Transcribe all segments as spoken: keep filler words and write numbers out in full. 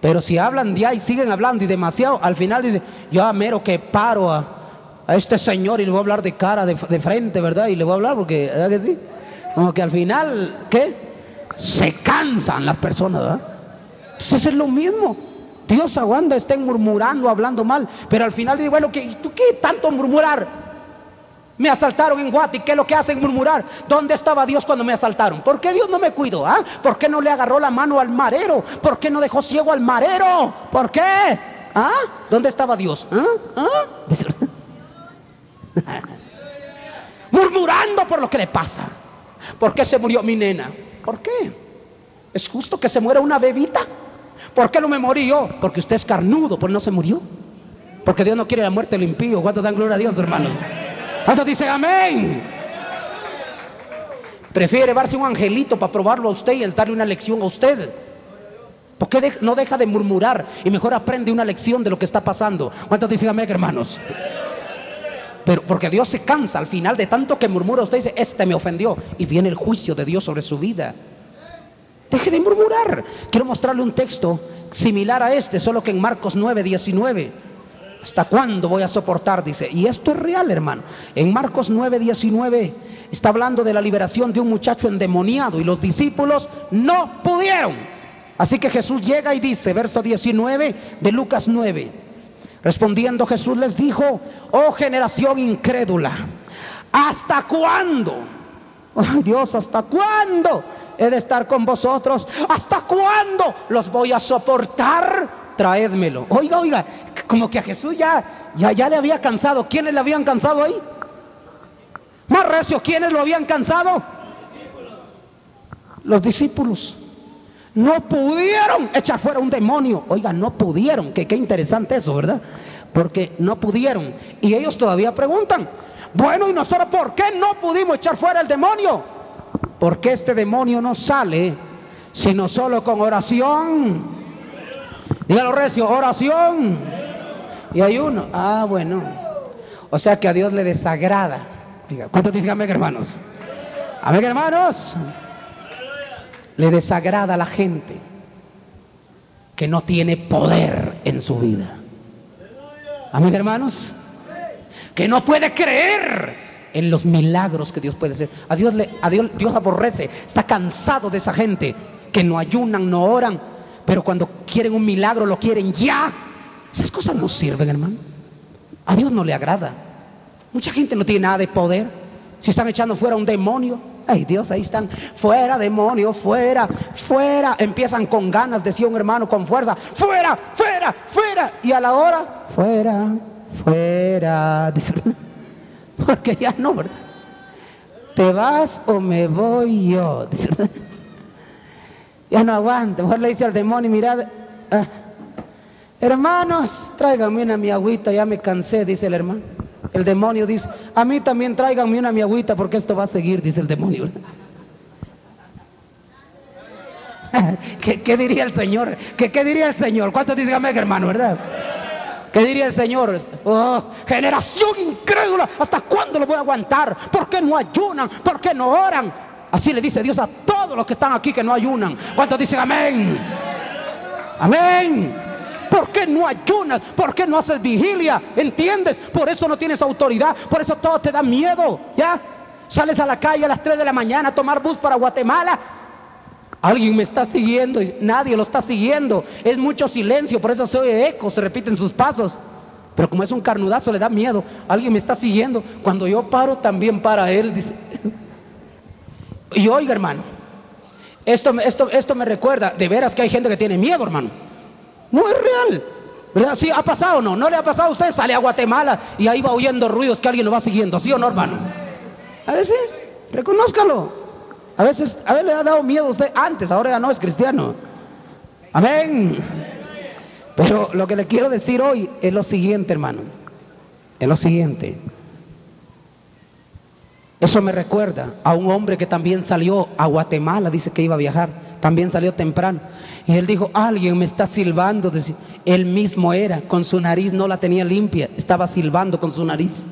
Pero si hablan ya y siguen hablando y demasiado, al final dice, yo mero que paro a, a este señor y le voy a hablar de cara, de, de frente, ¿verdad? Y le voy a hablar porque, ¿verdad que sí? Como que al final, ¿qué? Se cansan las personas, ¿verdad? Entonces es lo mismo. Dios aguanta, estén murmurando, hablando mal, pero al final dice, bueno, ¿qué, ¿tú qué tanto murmurar? Me asaltaron en Guati, ¿qué es lo que hacen? Murmurar. ¿Dónde estaba Dios cuando me asaltaron? ¿Por qué Dios no me cuidó? ¿Ah? ¿Por qué no le agarró la mano al marero? ¿Por qué no dejó ciego al marero? ¿Por qué? ¿Ah? ¿Dónde estaba Dios? ¿Ah? ¿Ah? Murmurando por lo que le pasa. ¿Por qué se murió mi nena? ¿Por qué? ¿Es justo que se muera una bebita? ¿Por qué no me morí yo? Porque usted es carnudo, por no se murió. Porque Dios no quiere la muerte del impío. ¿Cuántos dan gloria a Dios, hermanos? ¿Cuántos dicen amén? Prefiere llevarse un angelito para probarlo a usted y darle una lección a usted. ¿Por qué de, no deja de murmurar y mejor aprende una lección de lo que está pasando? ¿Cuántos dicen amén, hermanos? Pero porque Dios se cansa al final de tanto que murmura. Usted dice, este me ofendió, y viene el juicio de Dios sobre su vida. Deje de murmurar. Quiero mostrarle un texto similar a este, solo que en Marcos nueve, diecinueve. ¿Hasta cuándo voy a soportar? Dice. Y esto es real, hermano. En Marcos nueve, diecinueve está hablando de la liberación de un muchacho endemoniado, y los discípulos no pudieron. Así que Jesús llega y dice, verso diecinueve de Lucas nueve. Respondiendo Jesús les dijo, oh generación incrédula, ¿hasta cuándo? Ay Dios, ¿hasta cuándo he de estar con vosotros? ¿Hasta cuándo los voy a soportar? Traédmelo. Oiga, oiga, como que a Jesús ya, ya, ya le había cansado. ¿Quiénes le habían cansado ahí? Más recio, ¿quiénes lo habían cansado? Los discípulos. No pudieron echar fuera un demonio. Oiga, no pudieron. Que qué interesante eso, ¿verdad? Porque no pudieron. Y ellos todavía preguntan, bueno, ¿y nosotros por qué no pudimos echar fuera el demonio? Porque este demonio no sale sino solo con oración. Dígalo recio, oración y ayuno. Ah, bueno. O sea que a Dios le desagrada. Diga, ¿cuántos dicen amén, hermanos? Amén, hermanos. Le desagrada a la gente que no tiene poder en su vida. Amén, hermanos. Que no puede creer en los milagros que Dios puede hacer. A Dios, le, a Dios, Dios aborrece. Está cansado de esa gente que no ayunan, no oran, pero cuando quieren un milagro lo quieren ya. Esas cosas no sirven, hermano. A Dios no le agrada. Mucha gente no tiene nada de poder. Si están echando fuera un demonio, ay Dios, ahí están, fuera demonio, fuera, fuera. Empiezan con ganas, decía un hermano, con fuerza, fuera, fuera, fuera. Y a la hora, fuera, fuera. Porque ya no, ¿verdad? ¿Te vas o me voy yo? Ya no aguanto. Mejor le dice al demonio, mirad, ah, hermanos, tráiganme una mi agüita, ya me cansé, dice el hermano. El demonio dice, a mí también tráiganme una mi agüita, porque esto va a seguir, dice el demonio. ¿Qué, qué diría el Señor? ¿Qué, qué diría el Señor? ¿Cuántos dicen amén, hermano, verdad? ¿Qué diría el Señor? Oh, generación incrédula, ¿hasta cuándo lo voy a aguantar? ¿Por qué no ayunan? ¿Por qué no oran? Así le dice Dios a todos los que están aquí que no ayunan. ¿Cuántos dicen amén? Amén. ¿Por qué no ayunas? ¿Por qué no haces vigilia? ¿Entiendes? Por eso no tienes autoridad. Por eso todo te da miedo. ¿Ya? Sales a la calle a las tres de la mañana a tomar bus para Guatemala. Alguien me está siguiendo y nadie lo está siguiendo. Es mucho silencio, por eso se oye eco, se repiten sus pasos. Pero como es un carnudazo le da miedo. Alguien me está siguiendo. Cuando yo paro también para él, dice. Y oiga, hermano, esto, esto, esto me recuerda, de veras que hay gente que tiene miedo, hermano. No es real, ¿verdad? ¿Sí ha pasado o no? ¿No le ha pasado a usted? Sale a Guatemala y ahí va oyendo ruidos que alguien lo va siguiendo, ¿sí o no, hermano? A veces, reconózcalo. A veces, a ver, le ha dado miedo a usted antes, ahora ya no es cristiano. Amén. Pero lo que le quiero decir hoy es lo siguiente, hermano. Es lo siguiente. Eso me recuerda a un hombre que también salió a Guatemala, dice que iba a viajar, también salió temprano. Y él dijo, alguien me está silbando. Él mismo era, con su nariz no la tenía limpia, estaba silbando con su nariz.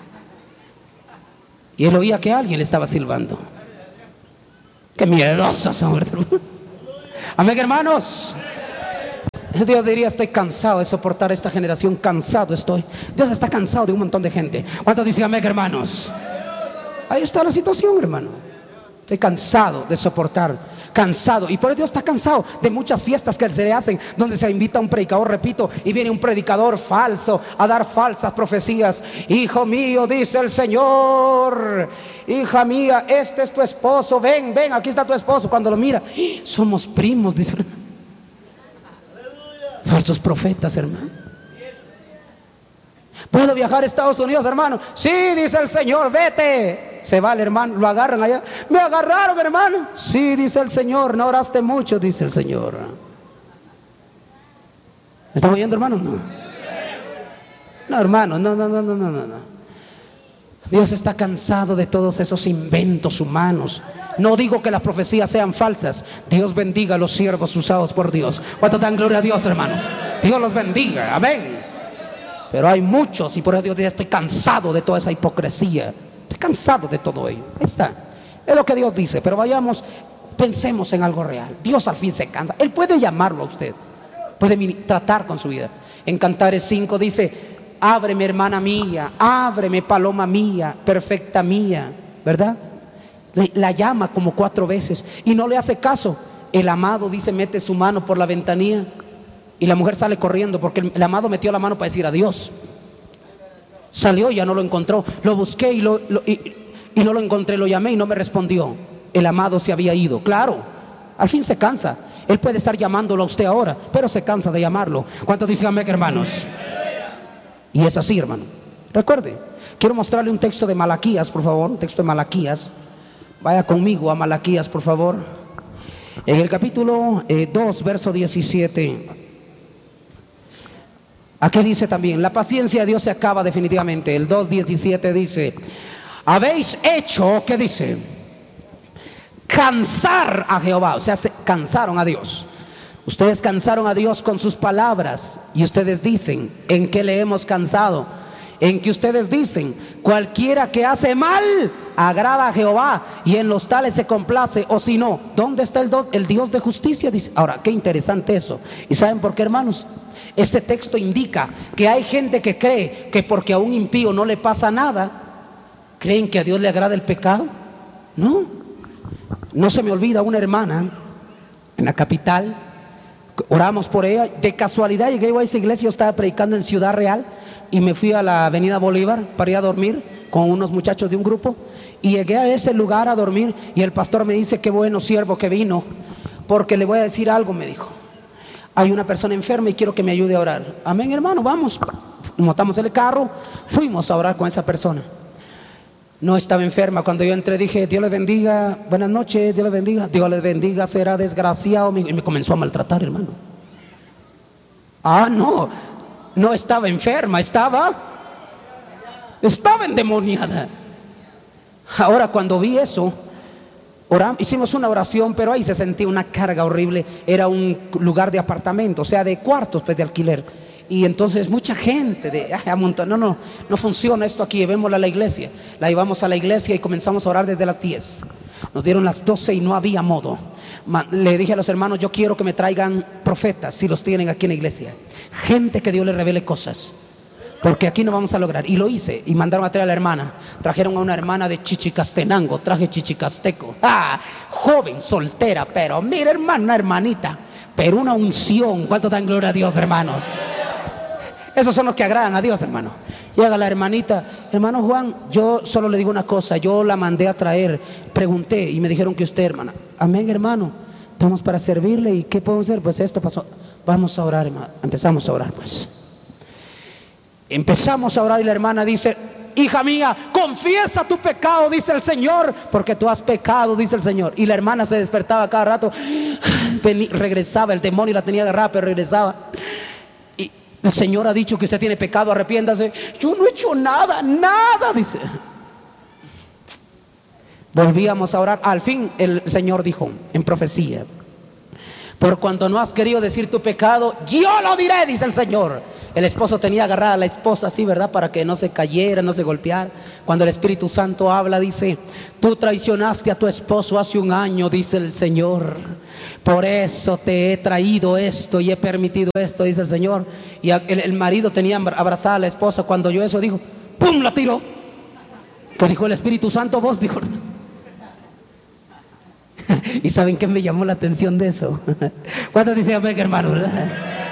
Y él oía que alguien le estaba silbando. Qué miedosos son, ¿verdad? Amén, hermanos. Dios diría: estoy cansado de soportar esta generación, cansado estoy. Dios está cansado de un montón de gente. ¿Cuántos dicen amén, hermanos? Ahí está la situación, hermano. Estoy cansado de soportar, cansado. Y por eso Dios está cansado de muchas fiestas que se le hacen, donde se invita a un predicador, repito, y viene un predicador falso a dar falsas profecías. Hijo mío, dice el Señor, hija mía, este es tu esposo, ven, ven, aquí está tu esposo. Cuando lo mira, somos primos, dice. Falsos profetas, hermano. ¿Puedo viajar a Estados Unidos, hermano? Sí, dice el Señor, vete. Se va el hermano, lo agarran allá. Me agarraron, hermano. Sí, dice el Señor, no oraste mucho, dice el Señor. ¿Me están oyendo, hermano? No. No, hermano, no, no, no, no, no, no. Dios está cansado de todos esos inventos humanos. No digo que las profecías sean falsas. Dios bendiga a los siervos usados por Dios. ¿Cuánto dan gloria a Dios, hermanos? Dios los bendiga, amén. Pero hay muchos, y por eso Dios dice: estoy cansado de toda esa hipocresía. Estoy cansado de todo ello. Ahí está. Es lo que Dios dice. Pero vayamos, pensemos en algo real. Dios al fin se cansa. Él puede llamarlo a usted, puede tratar con su vida. En Cantares cinco dice: ábreme, hermana mía, ábreme, paloma mía, perfecta mía, ¿verdad? La llama como cuatro veces y no le hace caso. El amado dice: mete su mano por la ventanilla, y la mujer sale corriendo porque el, el amado metió la mano para decir adiós. Salió y ya no lo encontró. Lo busqué y, lo, lo, y, y no lo encontré. Lo llamé y no me respondió. El amado se había ido. Claro, al fin se cansa. Él puede estar llamándolo a usted ahora, pero se cansa de llamarlo. ¿Cuántos dicen amén, hermanos? Y es así, hermano. Recuerde, quiero mostrarle un texto de Malaquías, por favor. Un texto de Malaquías. Vaya conmigo a Malaquías, por favor. En el capítulo eh, dos, verso diecisiete. Aquí dice también: la paciencia de Dios se acaba definitivamente. El dos diecisiete dice: habéis hecho, ¿qué dice? Cansar a Jehová. O sea, se cansaron a Dios. Ustedes cansaron a Dios con sus palabras. Y ustedes dicen: ¿en qué le hemos cansado? En que ustedes dicen: cualquiera que hace mal agrada a Jehová, y en los tales se complace. O si no, ¿dónde está el, do, el Dios de justicia? Dice. Ahora, qué interesante eso. ¿Y saben por qué, hermanos? Este texto indica que hay gente que cree que porque a un impío no le pasa nada, creen que a Dios le agrada el pecado. No, no se me olvida una hermana en la capital. Oramos por ella. De casualidad llegué a esa iglesia. Yo estaba predicando en Ciudad Real y me fui a la avenida Bolívar para ir a dormir con unos muchachos de un grupo. Y llegué a ese lugar a dormir y el pastor me dice: qué bueno siervo que vino, porque le voy a decir algo, me dijo. Hay una persona enferma y quiero que me ayude a orar. Amén, hermano, vamos. Montamos el carro, fuimos a orar con esa persona. No estaba enferma. Cuando yo entré dije: Dios les bendiga, buenas noches, Dios les bendiga. Dios les bendiga, será desgraciado. Y me comenzó a maltratar, hermano. Ah, no, no estaba enferma, estaba Estaba endemoniada. Ahora cuando vi eso, oramos, hicimos una oración, pero ahí se sentía una carga horrible. Era un lugar de apartamento, o sea, de cuartos, pues, de alquiler. Y entonces mucha gente de ah, montón, no, no, no funciona esto aquí, llevémosla a la iglesia. La llevamos a la iglesia y comenzamos a orar desde las diez. Nos dieron las doce y no había modo. Le dije a los hermanos: yo quiero que me traigan profetas, si los tienen aquí en la iglesia. Gente que Dios les revele cosas, porque aquí no vamos a lograr. Y lo hice, y mandaron a traer a la hermana. Trajeron a una hermana de Chichicastenango. Traje Chichicasteco, ah, joven, soltera, pero mira, hermana, una hermanita, pero una unción. ¿Cuánto dan gloria a Dios, hermanos? Esos son los que agradan a Dios, hermano. Llega la hermanita: hermano Juan, yo solo le digo una cosa, yo la mandé a traer, pregunté y me dijeron que usted, hermana. Amén, hermano, estamos para servirle. ¿Y qué podemos hacer? Pues esto pasó. Vamos a orar, hermano. Empezamos a orar, pues. Empezamos a orar y la hermana dice: hija mía, confiesa tu pecado, dice el Señor, porque tú has pecado, dice el Señor. Y la hermana se despertaba cada rato, regresaba, el demonio la tenía agarrada, pero regresaba. Y el Señor ha dicho que usted tiene pecado, arrepiéntase. Yo no he hecho nada, nada, dice. Volvíamos a orar. Al fin el Señor dijo en profecía: por cuanto no has querido decir tu pecado, yo lo diré, dice el Señor. el esposo tenía agarrada a la esposa así, ¿verdad? Para que no se cayera, no se golpeara. Cuando el Espíritu Santo habla, dice: tú traicionaste a tu esposo hace un año, dice el Señor. Por eso te he traído esto y he permitido esto, dice el Señor. Y el, el marido tenía abrazada a la esposa. Cuando oyó eso dijo: ¡pum! La tiró. Que dijo el Espíritu Santo, vos, dijo. ¿Y saben qué me llamó la atención de eso? ¿Cuántos dicen amén, hermano? ¿Verdad?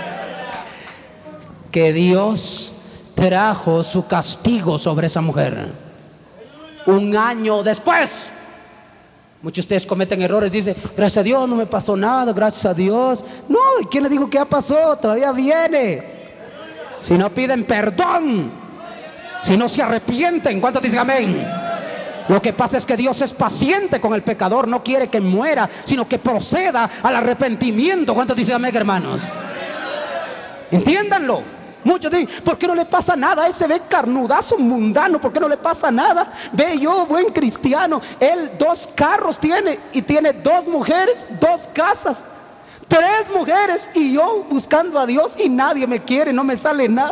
Que Dios trajo su castigo sobre esa mujer un año después. Muchos de ustedes cometen errores, dicen: gracias a Dios no me pasó nada, gracias a Dios. No, ¿quién le dijo que ya pasó? Todavía viene. Si no piden perdón, si no se arrepienten, ¿cuántos dicen amén? Lo que pasa es que Dios es paciente con el pecador, no quiere que muera, sino que proceda al arrepentimiento. ¿Cuántos dicen amén, hermanos? Entiéndanlo. Muchos dicen: ¿por qué no le pasa nada? Ese ve carnudazo mundano, ¿por qué no le pasa nada? Ve yo, buen cristiano, él dos carros tiene y tiene dos mujeres, dos casas, tres mujeres, y yo buscando a Dios y nadie me quiere, no me sale nada.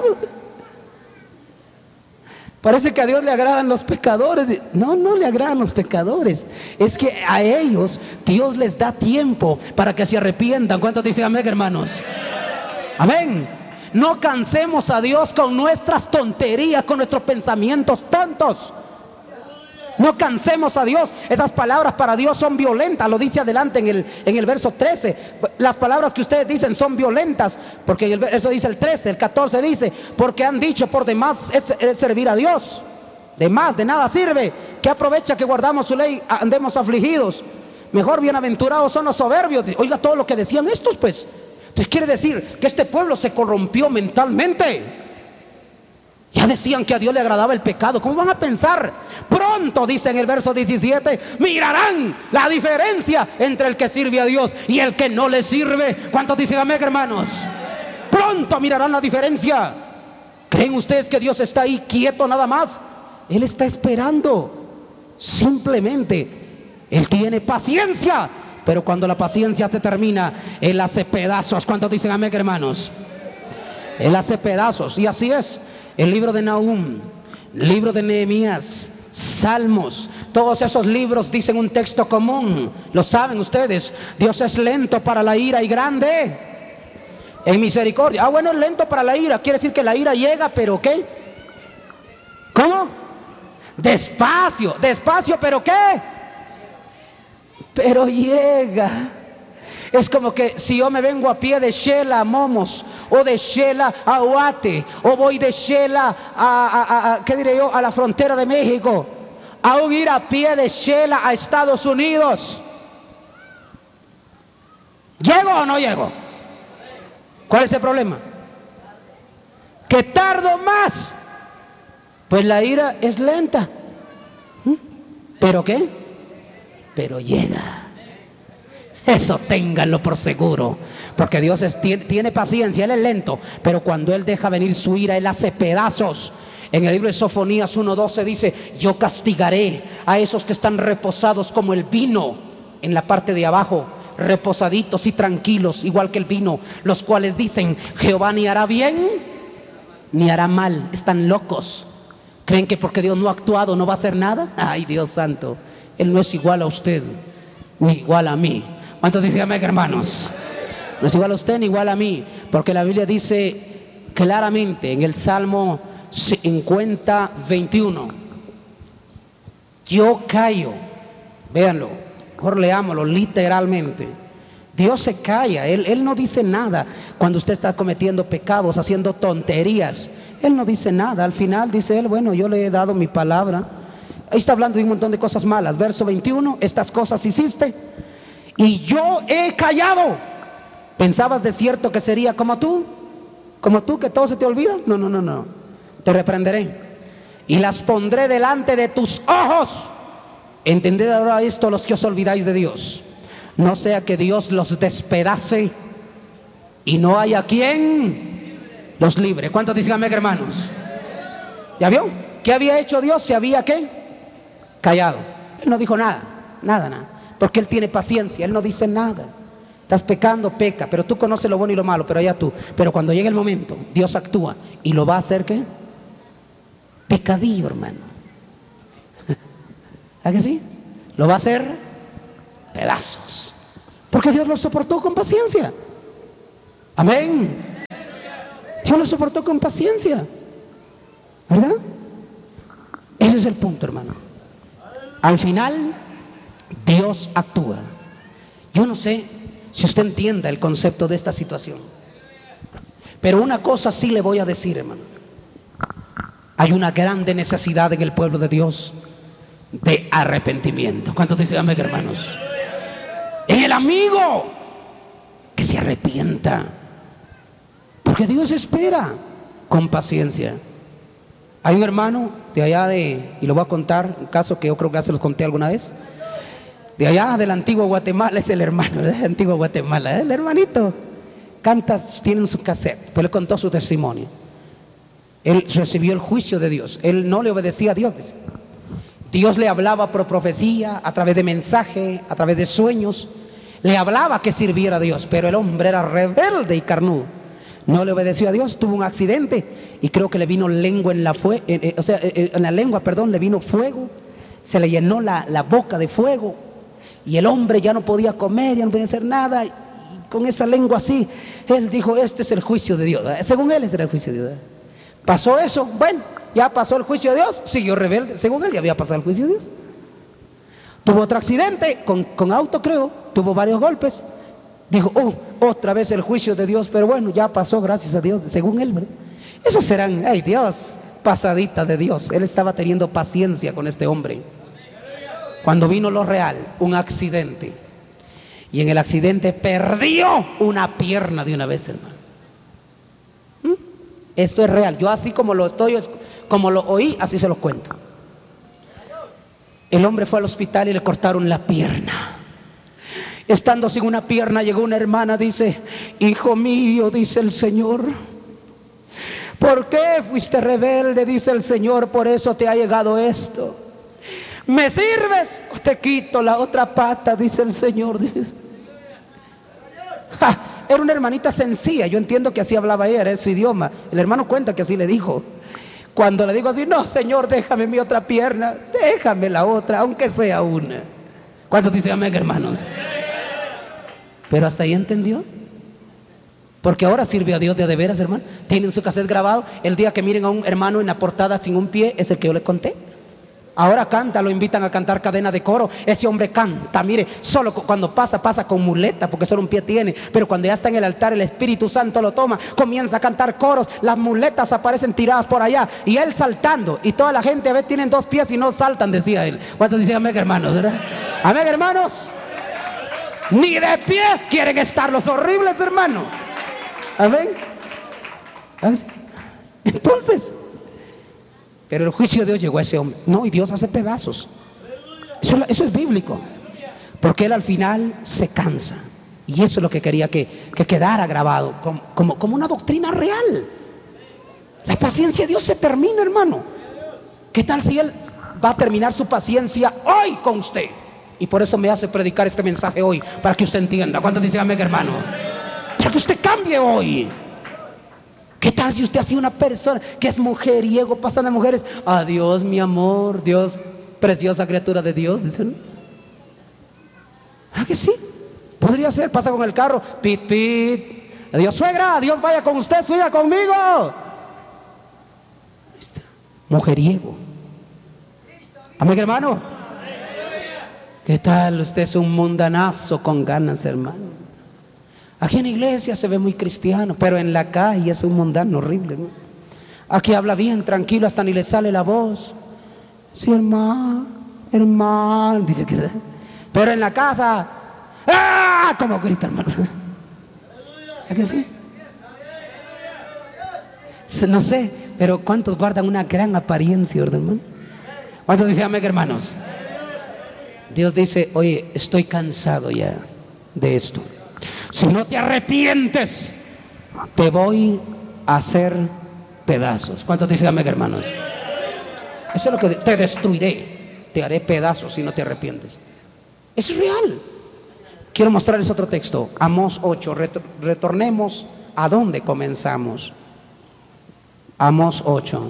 Parece que a Dios le agradan los pecadores. No, no le agradan los pecadores. Es que a ellos Dios les da tiempo para que se arrepientan. ¿Cuántos dicen amén, hermanos? Amén. No cansemos a Dios con nuestras tonterías, con nuestros pensamientos tontos. No cansemos a Dios. Esas palabras para Dios son violentas. Lo dice adelante en el, en el verso trece. Las palabras que ustedes dicen son violentas, porque el, eso dice el trece. El catorce dice: porque han dicho por demás es, es servir a Dios. De más, de nada sirve. ¿Qué aprovecha que guardamos su ley, andemos afligidos? Mejor bienaventurados son los soberbios. Oiga todo lo que decían estos, pues. Entonces quiere decir que este pueblo se corrompió mentalmente. Ya decían que a Dios le agradaba el pecado. ¿Cómo van a pensar? Pronto, dice en el verso diecisiete, mirarán la diferencia entre el que sirve a Dios y el que no le sirve. ¿Cuántos dicen amén, hermanos? Pronto mirarán la diferencia. ¿Creen ustedes que Dios está ahí quieto nada más? Él está esperando. Simplemente Él tiene paciencia. Pero cuando la paciencia se termina, Él hace pedazos. ¿Cuántos dicen amén, hermanos? Él hace pedazos. Y así es. El libro de Nahum, libro de Nehemías, Salmos, todos esos libros dicen un texto común. Lo saben ustedes. Dios es lento para la ira y grande en misericordia. Ah, bueno, es lento para la ira. Quiere decir que la ira llega, pero ¿qué? ¿Cómo? Despacio, despacio, pero ¿qué? Pero llega. Es como que si yo me vengo a pie de Shela a Momos, o de Shela a Huate, o voy de Shela a, a, a, a ¿qué diré yo? A la frontera de México, aún ir a pie de Shela a Estados Unidos. ¿Llego o no llego? ¿Cuál es el problema? Que tardo más. Pues la ira es lenta. ¿Mm? ¿Pero qué? Pero llega. Eso ténganlo por seguro, porque Dios es, tiene, tiene paciencia. Él es lento, pero cuando Él deja venir su ira, Él hace pedazos. En el libro de Sofonías uno doce dice: yo castigaré a esos que están reposados como el vino en la parte de abajo, reposaditos y tranquilos, igual que el vino, los cuales dicen: Jehová ni hará bien ni hará mal. Están locos. ¿Creen que porque Dios no ha actuado no va a hacer nada? Ay, Dios santo, Él no es igual a usted ni igual a mí. ¿Cuántos dicen amén, hermanos? No es igual a usted ni igual a mí, porque la Biblia dice claramente en el Salmo cincuenta, veintiuno: yo callo. Véanlo, mejor leámoslo literalmente. Dios se calla, él, él no dice nada. Cuando usted está cometiendo pecados, haciendo tonterías, Él no dice nada. Al final dice Él: bueno, yo le he dado mi palabra. Ahí está hablando de un montón de cosas malas. Verso veintiuno: estas cosas hiciste y yo he callado. ¿Pensabas de cierto que sería como tú? ¿Como tú, que todo se te olvida? No, no, no, no. Te reprenderé y las pondré delante de tus ojos. Entended ahora esto, los que os olvidáis de Dios, no sea que Dios los despedace y no haya quien los libre. ¿Cuántos dicen amén, hermanos? ¿Ya vio? ¿Qué había hecho Dios? Se había ¿qué? Callado. Él no dijo nada, nada, nada. Porque Él tiene paciencia, Él no dice nada. Estás pecando, peca, pero tú conoces lo bueno y lo malo, pero allá tú. Pero cuando llega el momento, Dios actúa y lo va a hacer, ¿qué? Pecadillo, hermano. ¿A que sí? Lo va a hacer pedazos. Porque Dios lo soportó con paciencia. Amén. Dios lo soportó con paciencia, ¿verdad? Ese es el punto, hermano. Al final, Dios actúa. Yo no sé si usted entienda el concepto de esta situación, pero una cosa sí le voy a decir, hermano. Hay una grande necesidad en el pueblo de Dios de arrepentimiento. ¿Cuántos dicen amén, hermanos? En el amigo que se arrepienta, porque Dios espera con paciencia. Hay un hermano de allá de, y lo voy a contar, un caso que yo creo que ya se los conté alguna vez, de allá del antiguo Guatemala. Es el hermano del antiguo Guatemala, ¿eh? El hermanito canta, tiene su cassette, pues le contó su testimonio. Él recibió el juicio de Dios, él no le obedecía a Dios. Dios le hablaba por profecía, a través de mensaje, a través de sueños, le hablaba que sirviera a Dios, pero el hombre era rebelde y carnudo, no le obedeció a Dios, tuvo un accidente y creo que le vino lengua en la fue, eh, eh, o sea, eh, en la lengua, perdón, le vino fuego, se le llenó la, la boca de fuego y el hombre ya no podía comer, ya no podía hacer nada, y con esa lengua así, él dijo, este es el juicio de Dios. Según él, ese era el juicio de Dios. Pasó eso, bueno, ya pasó el juicio de Dios, siguió rebelde, según él ya había pasado el juicio de Dios. Tuvo otro accidente con, con auto, creo, tuvo varios golpes. Dijo, oh, otra vez el juicio de Dios, pero bueno, ya pasó, gracias a Dios, según él, ¿verdad? Esos serán, ay Dios, pasadita de Dios. Él estaba teniendo paciencia con este hombre. Cuando vino lo real, un accidente, y en el accidente perdió una pierna de una vez, hermano. ¿Mm? Esto es real, yo así como lo estoy, como lo oí, así se lo cuento. El hombre fue al hospital y le cortaron la pierna. Estando sin una pierna, llegó una hermana, dice, hijo mío, dice el Señor, ¿por qué fuiste rebelde? Dice el Señor, por eso te ha llegado esto. ¿Me sirves o te quito la otra pata? Dice el Señor. Ja, era una hermanita sencilla, yo entiendo que así hablaba ella, era su idioma. El hermano cuenta que así le dijo. Cuando le digo así, no Señor, déjame mi otra pierna, déjame la otra, aunque sea una. ¿Cuántos dicen amén, hermanos? Pero hasta ahí entendió, porque ahora sirve a Dios de a de veras, hermano. Tienen su cassette grabado. El día que miren a un hermano en la portada sin un pie, es el que yo les conté. Ahora canta, lo invitan a cantar cadena de coro. Ese hombre canta, mire, solo cuando pasa, pasa con muleta, porque solo un pie tiene. Pero cuando ya está en el altar, el Espíritu Santo lo toma, comienza a cantar coros, las muletas aparecen tiradas por allá, y él saltando, y toda la gente a veces tienen dos pies y no saltan, decía él. ¿Cuántos dicen amén, hermanos? ¿Verdad? Amén, hermanos. Ni de pie quieren estar los horribles, hermano. Amén. Entonces, pero el juicio de Dios llegó a ese hombre. No, y Dios hace pedazos. Eso, eso es bíblico. Porque él al final se cansa. Y eso es lo que quería que, que quedara grabado como, como, como una doctrina real. La paciencia de Dios se termina, hermano. ¿Qué tal si él va a terminar su paciencia hoy con usted? Y por eso me hace predicar este mensaje hoy, para que usted entienda. ¿Cuántos dicen amén, hermano? Para que usted cambie hoy. ¿Qué tal si usted ha sido una persona que es mujeriego, pasan de mujeres? Adiós, mi amor, Dios, preciosa criatura de Dios, dicen. ¿Ah, que sí? Podría ser, pasa con el carro, pit, pit. Adiós, suegra, Dios vaya con usted, suya conmigo. Mujeriego. Amén, hermano. ¿Qué tal? Usted es un mundanazo con ganas, hermano. Aquí en la iglesia se ve muy cristiano, pero en la calle es un mundano horrible, ¿no? Aquí habla bien, tranquilo, hasta ni le sale la voz. Sí, hermano, hermano, dice que... Pero en la casa, ¡ah! Como grita, hermano. ¿Es que sí? No sé, pero ¿cuántos guardan una gran apariencia, hermano? ¿Cuántos dicen amén, hermanos? Dios dice, oye, estoy cansado ya de esto. Si no te arrepientes, te voy a hacer pedazos. ¿Cuántos dicen amén, hermanos? Eso es lo que te destruiré, te haré pedazos si no te arrepientes. Es real. Quiero mostrarles otro texto, Amós ocho. Retornemos a donde comenzamos. Amós ocho.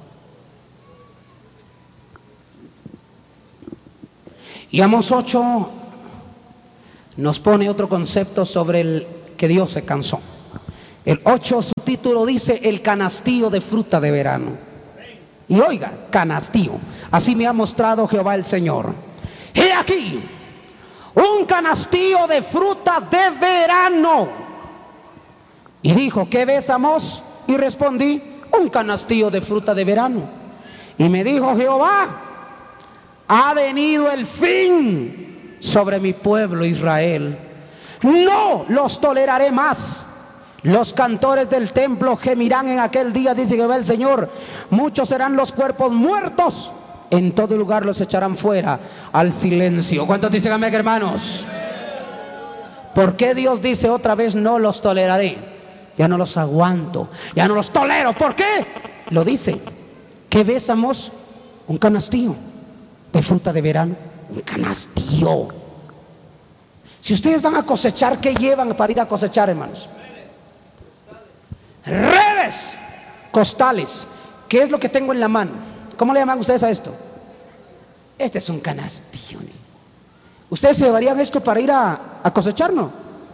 Y Amós ocho nos pone otro concepto sobre el que Dios se cansó. El ocho, su título dice: el canastillo de fruta de verano. Y oiga, canastillo, así me ha mostrado Jehová el Señor. He aquí un canastillo de fruta de verano. Y dijo: ¿qué ves, Amós? Y respondí: un canastillo de fruta de verano. Y me dijo Jehová: ha venido el fin sobre mi pueblo Israel. No los toleraré más. Los cantores del templo gemirán en aquel día, dice Jehová el Señor. Muchos serán los cuerpos muertos. En todo lugar los echarán fuera al silencio. ¿Cuántos dicen amén, hermanos? ¿Por qué Dios dice otra vez: no los toleraré? Ya no los aguanto, ya no los tolero. ¿Por qué? Lo dice. ¿Qué ves, Amós? Un canastillo de fruta de verano. Un canastillo. Si ustedes van a cosechar, ¿qué llevan para ir a cosechar, hermanos? Redes, costales. ¿Qué es lo que tengo en la mano? ¿Cómo le llaman ustedes a esto? Este es un canastillo. ¿Ustedes se llevarían esto para ir a, a cosechar, no?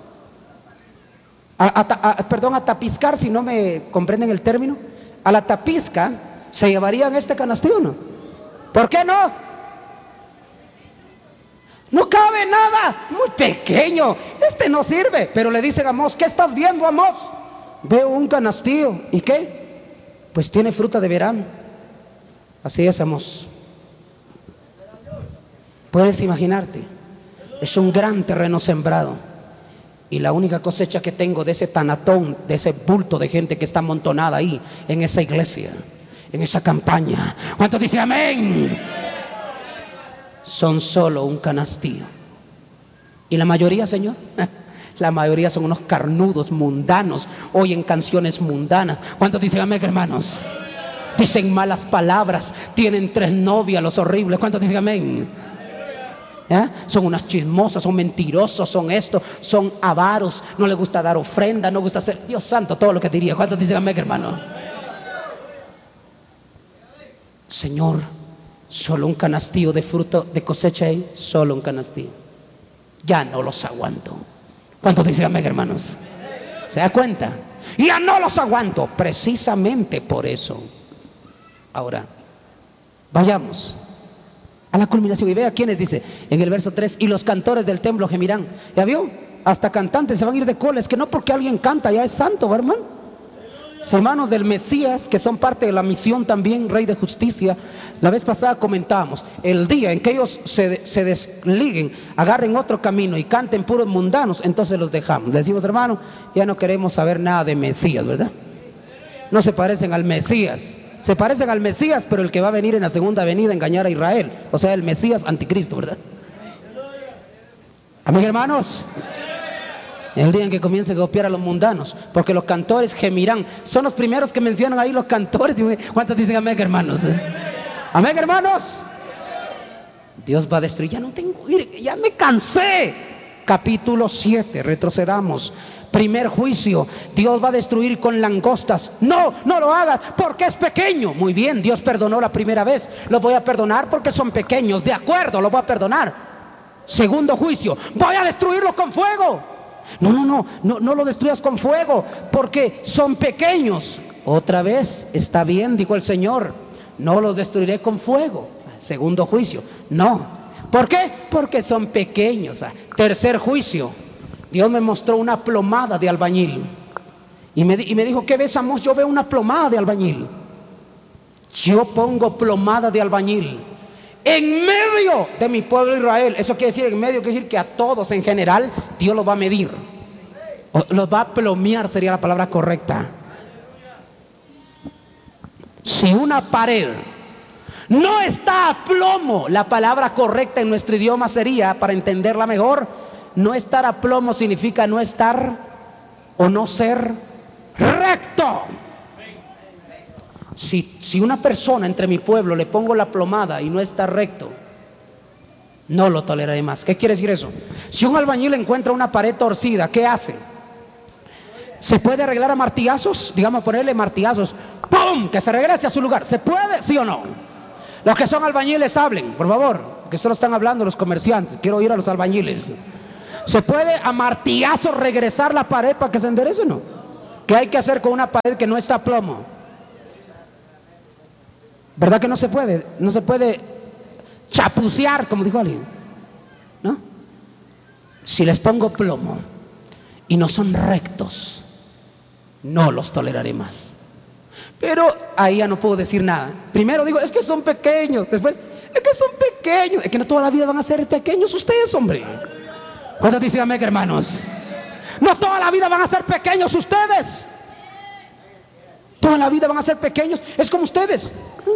A, a, a, perdón, a tapiscar, si no me comprenden el término. A la tapizca se llevarían este canastillo, ¿no? ¿Por qué no? No cabe nada, muy pequeño. Este no sirve. Pero le dicen a Amós: ¿qué estás viendo, Amós? Veo un canastillo. ¿Y qué? Pues tiene fruta de verano. Así es, Amós. Puedes imaginarte, es un gran terreno sembrado, y la única cosecha que tengo de ese tanatón, de ese bulto de gente que está amontonada ahí en esa iglesia, en esa campaña, ¿cuántos dicen amén? Son solo un canastillo. Y la mayoría, Señor, la mayoría son unos carnudos mundanos, oyen canciones mundanas. ¿Cuántos dicen amén, hermanos? Dicen malas palabras, tienen tres novias, los horribles. ¿Cuántos dicen amén? ¿Eh? Son unas chismosas, son mentirosos, son esto, son avaros, no les gusta dar ofrenda, no gusta hacer, Dios santo, todo lo que diría. ¿Cuántos dicen amén, hermano? Señor, solo un canastillo de fruto de cosecha ahí, solo un canastillo. Ya no los aguanto. ¿Cuántos dicen amén, hermanos? ¿Se da cuenta? Ya no los aguanto, precisamente por eso. Ahora, vayamos a la culminación y vea quiénes, dice en el verso tres: y los cantores del templo gemirán. ¿Ya vio? Hasta cantantes se van a ir de cola. Es que no porque alguien canta ya es santo, ¿verdad, hermano? Hermanos del Mesías, que son parte de la misión también, Rey de Justicia. La vez pasada comentábamos, el día en que ellos se, se desliguen, agarren otro camino y canten puros mundanos, entonces los dejamos. Le decimos: hermano, ya no queremos saber nada de Mesías, ¿verdad? No se parecen al Mesías. Se parecen al Mesías, pero el que va a venir en la segunda venida a engañar a Israel. O sea, el Mesías anticristo, ¿verdad? Amén, hermanos. El día en que comiencen a copiar a los mundanos, porque los cantores gemirán. Son los primeros que mencionan ahí los cantores. ¿Cuántos dicen amén, hermanos? Amén, hermanos. Dios va a destruir. Ya no tengo, mire, ya me cansé. Capítulo siete, retrocedamos. Primer juicio: Dios va a destruir con langostas. No, no lo hagas porque es pequeño. Muy bien, Dios perdonó la primera vez, lo voy a perdonar porque son pequeños. De acuerdo, lo voy a perdonar. Segundo juicio: voy a destruirlo con fuego. No, no, no, no, no lo destruyas con fuego porque son pequeños. Otra vez: está bien, dijo el Señor, no los destruiré con fuego. Segundo juicio: no. ¿Por qué? Porque son pequeños. Tercer juicio: Dios me mostró una plomada de albañil y me, y me dijo: ¿qué ves, Amós? Yo veo una plomada de albañil. Yo pongo plomada de albañil en medio de mi pueblo Israel. Eso quiere decir en medio, quiere decir que a todos en general Dios los va a medir, o los va a plomear, sería la palabra correcta. Si una pared no está a plomo, la palabra correcta en nuestro idioma sería, para entenderla mejor, no estar a plomo significa no estar o no ser recto. Si, si una persona entre mi pueblo le pongo la plomada y no está recto, no lo toleraré más. ¿Qué quiere decir eso? Si un albañil encuentra una pared torcida, ¿qué hace? ¿Se puede arreglar a martillazos? Digamos, ponerle martillazos, ¡pum!, que se regrese a su lugar. ¿Se puede? ¿Sí o no? Los que son albañiles hablen, por favor, que solo están hablando los comerciantes. Quiero oír a los albañiles. ¿Se puede a martillazos regresar la pared para que se enderece o no? ¿Qué hay que hacer con una pared que no está a plomo? ¿Verdad que no se puede? No se puede chapucear, como dijo alguien, ¿no? Si les pongo plomo y no son rectos, no los toleraré más. Pero ahí ya no puedo decir nada. Primero digo, es que son pequeños. Después, es que son pequeños. Es que no toda la vida van a ser pequeños ustedes, hombre. ¿Cuántos dicen amén, hermanos? No toda la vida van a ser pequeños ustedes. Toda la vida van a ser pequeños. Es como ustedes.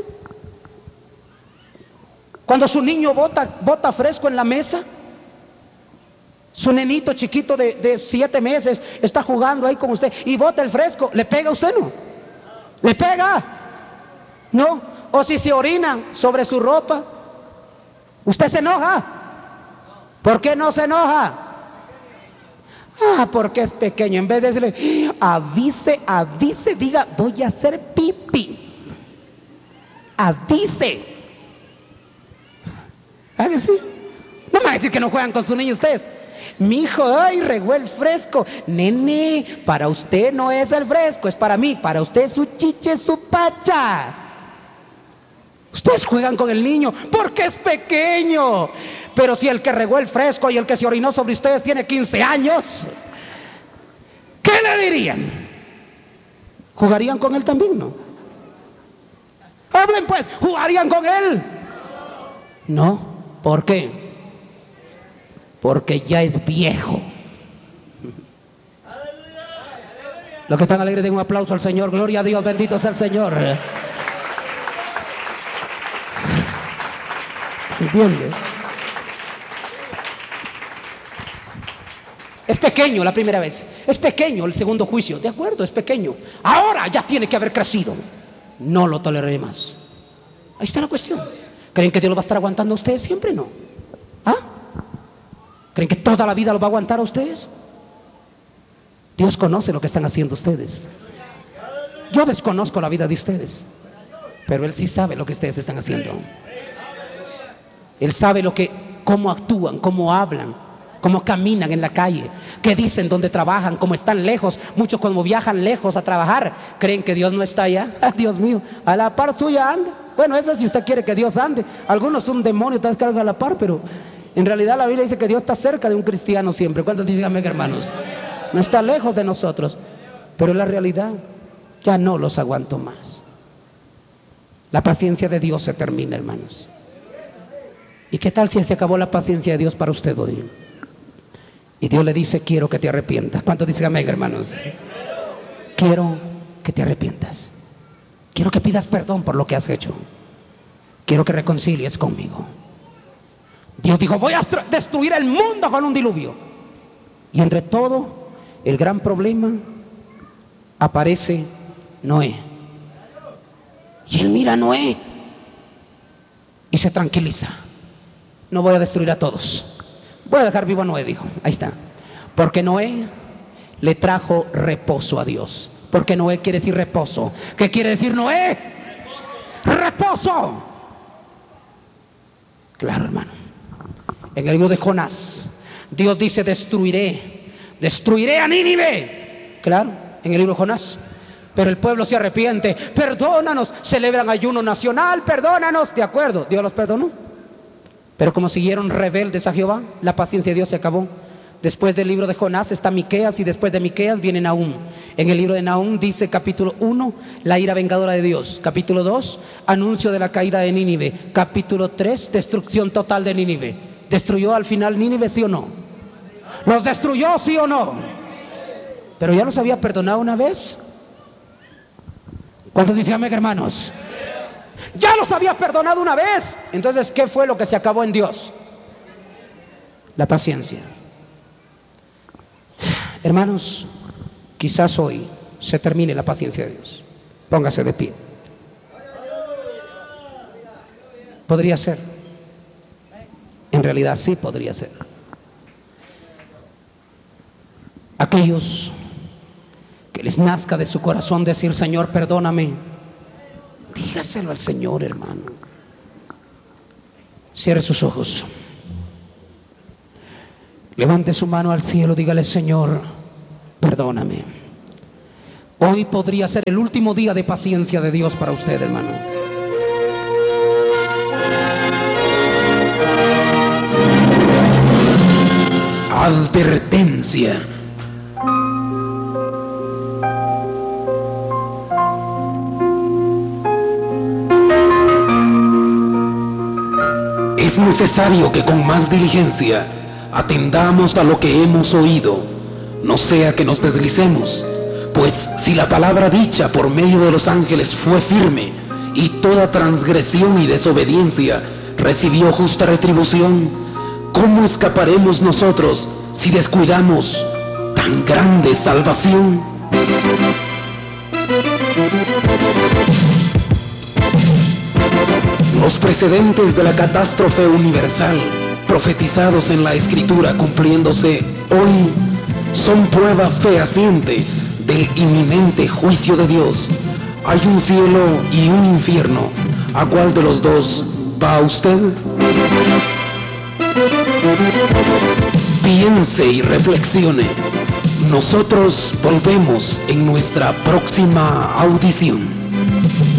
Cuando su niño bota, bota fresco en la mesa, su nenito chiquito de, de siete meses está jugando ahí con usted y bota el fresco, ¿le pega a usted, no? ¿Le pega? ¿No? O si se orina sobre su ropa, ¿usted se enoja? ¿Por qué no se enoja? Ah, porque es pequeño. En vez de decirle, avise, avise, diga, voy a hacer pipí. Avise. ¿Ah, que sí? No me va a decir que no juegan con su niño ustedes. Mi hijo, ay, regó el fresco. Nene, para usted no es el fresco, es para mí. Para usted es su chiche, su pacha. Ustedes juegan con el niño porque es pequeño. Pero si el que regó el fresco y el que se orinó sobre ustedes tiene quince años, ¿qué le dirían? ¿Jugarían con él también, no? Hablen pues, ¿jugarían con él? No. ¿Por qué? Porque ya es viejo. Los que están alegres, den un aplauso al Señor. Gloria a Dios, bendito sea el Señor. ¿Entiendes? Es pequeño la primera vez, es pequeño el segundo juicio, de acuerdo, es pequeño. Ahora ya tiene que haber crecido. No lo toleraré más. Ahí está la cuestión. ¿Creen que Dios lo va a estar aguantando a ustedes siempre? No. ¿Ah? ¿Creen que toda la vida lo va a aguantar a ustedes? Dios conoce lo que están haciendo ustedes. Yo desconozco la vida de ustedes, pero Él sí sabe lo que ustedes están haciendo. Él sabe lo que, cómo actúan, cómo hablan, cómo caminan en la calle, qué dicen, dónde trabajan, cómo están lejos. Muchos cuando viajan lejos a trabajar creen que Dios no está allá. Dios mío, a la par suya anda. Bueno, eso es si usted quiere que Dios ande. Algunos son demonios, están cargados a la par, pero en realidad la Biblia dice que Dios está cerca de un cristiano siempre. ¿Cuántos dicen amén, hermanos? No está lejos de nosotros, pero en la realidad ya no los aguanto más. La paciencia de Dios se termina, hermanos. ¿Y qué tal si se acabó la paciencia de Dios para usted hoy? Y Dios le dice, quiero que te arrepientas. ¿Cuántos dicen amén, hermanos? Quiero que te arrepientas. Quiero que pidas perdón por lo que has hecho. Quiero que reconcilies conmigo. Dios dijo, voy a destruir el mundo con un diluvio. Y entre todo el gran problema aparece Noé. Y él mira a Noé y se tranquiliza. No voy a destruir a todos, voy a dejar vivo a Noé, dijo. Ahí está. Porque Noé le trajo reposo a Dios. Porque Noé quiere decir reposo. ¿Qué quiere decir Noé? Reposo. Reposo. Claro, hermano. En el libro de Jonás, Dios dice, destruiré, destruiré a Nínive. Claro, en el libro de Jonás. Pero el pueblo se arrepiente. Perdónanos, celebran ayuno nacional, perdónanos. De acuerdo, Dios los perdonó. Pero como siguieron rebeldes a Jehová, la paciencia de Dios se acabó. Después del libro de Jonás está Miqueas, y después de Miqueas viene Nahum. En el libro de Nahum dice, capítulo uno, la ira vengadora de Dios. Capítulo dos, anuncio de la caída de Nínive. Capítulo tres, destrucción total de Nínive. ¿Destruyó al final Nínive, sí o no? ¿Los destruyó, sí o no? Pero ya los había perdonado una vez. ¿Cuántos dicen amén, hermanos? Ya los había perdonado una vez. Entonces, ¿qué fue lo que se acabó en Dios? La paciencia. Hermanos, quizás hoy se termine la paciencia de Dios. Póngase de pie. Podría ser. En realidad sí podría ser. Aquellos que les nazca de su corazón decir: Señor, perdóname, dígaselo al Señor, hermano. Cierre sus ojos, levante su mano al cielo, dígale: Señor, perdóname. Hoy podría ser el último día de paciencia de Dios para usted, hermano. Advertencia. Es necesario que con más diligencia atendamos a lo que hemos oído, no sea que nos deslicemos, pues si la palabra dicha por medio de los ángeles fue firme, y toda transgresión y desobediencia recibió justa retribución, ¿cómo escaparemos nosotros si descuidamos tan grande salvación? Los precedentes de la catástrofe universal profetizados en la Escritura cumpliéndose hoy son prueba fehaciente del inminente juicio de Dios. Hay un cielo y un infierno. ¿A cuál de los dos va usted? Piense y reflexione. Nosotros volvemos en nuestra próxima audición.